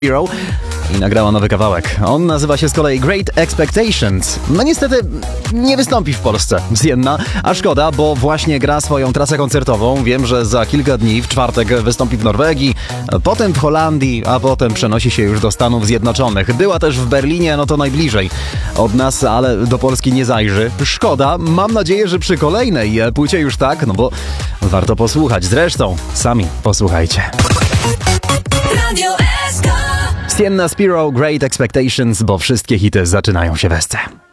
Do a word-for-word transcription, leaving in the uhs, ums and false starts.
Hero i nagrała nowy kawałek. On nazywa się z kolei Great Expectations. No niestety nie wystąpi w Polsce Sienna, a szkoda, bo właśnie gra swoją trasę koncertową. Wiem, że za kilka dni, w czwartek wystąpi w Norwegii, potem w Holandii, a potem przenosi się już do Stanów Zjednoczonych. Była też w Berlinie, no to najbliżej od nas, ale do Polski nie zajrzy. Szkoda, mam nadzieję, że przy kolejnej płycie już tak, no bo warto posłuchać. Zresztą sami posłuchajcie. Radio S K. Sienna Spiro, Great Expectations, bo wszystkie hity zaczynają się w S C.